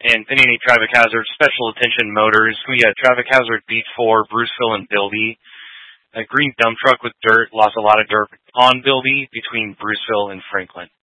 And Panini Traffic Hazard Special Attention Motors. We got Traffic Hazard Beat 4, Bruceville and Bilby. A green dump truck with dirt lost a lot of dirt on Bilby between Bruceville and Franklin.